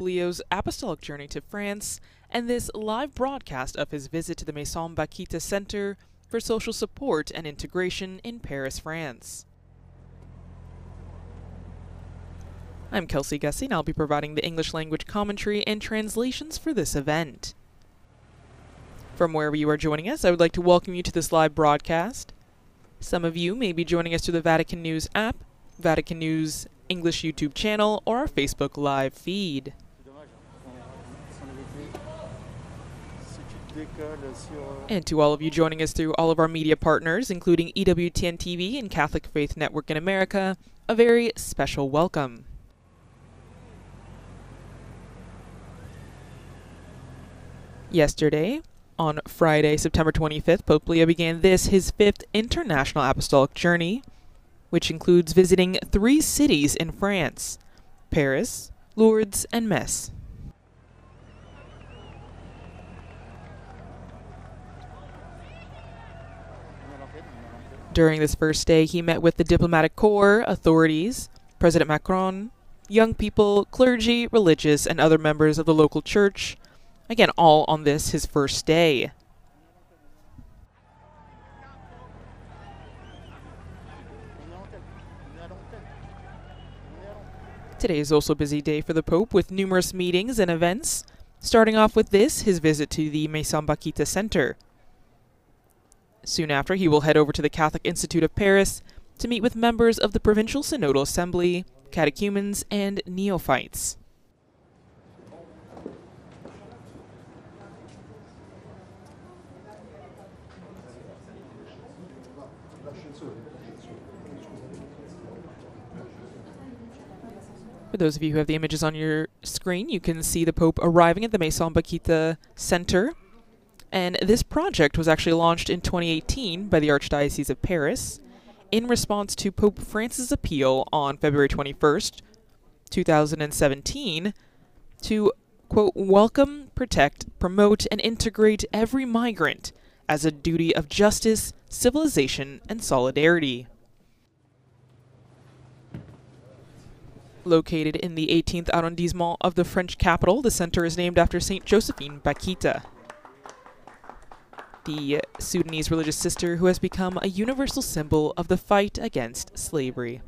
Leo's apostolic journey to France and this live broadcast of his visit to the Maison Bakita Center for Social Support and Integration in Paris, France. I'm Kelsey Gussie, and I'll be providing the English language commentary and translations for this event. From wherever you are joining us, I would like to welcome you to this live broadcast. Some of you may be joining us through the Vatican News app, Vatican News English YouTube channel, or our Facebook Live feed. And to all of you joining us through all of our media partners, including EWTN TV and Catholic Faith Network in America, a very special welcome. Yesterday, on Friday, September 25th, Pope Leo began his fifth international apostolic journey, which includes visiting 3 cities in France: Paris, Lourdes, and Metz. During this first day, he met with the diplomatic corps, authorities, President Macron, young people, clergy, religious, and other members of the local church. Again, all on his first day. Today is also a busy day for the Pope with numerous meetings and events, starting off with his visit to the Maison Bakita Center. Soon after, he will head over to the Catholic Institute of Paris to meet with members of the Provincial Synodal Assembly, catechumens, and neophytes. For those of you who have the images on your screen, you can see the Pope arriving at the Maison Bakita Center. And this project was actually launched in 2018 by the Archdiocese of Paris in response to Pope Francis' appeal on February 21st, 2017 to, quote, welcome, protect, promote, and integrate every migrant as a duty of justice, civilization, and solidarity. Located in the 18th arrondissement of the French capital, the center is named after Saint Josephine Bakita, the Sudanese religious sister who has become a universal symbol of the fight against slavery.